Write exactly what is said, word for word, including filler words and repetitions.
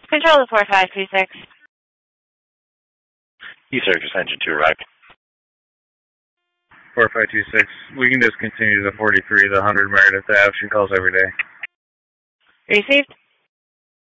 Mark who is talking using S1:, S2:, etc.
S1: Control the four five two six.
S2: E-Surface Engine two arrived.
S3: four five two six. We can just continue to the forty-three, the one hundred Meredith Ave. She calls every day.
S1: Received.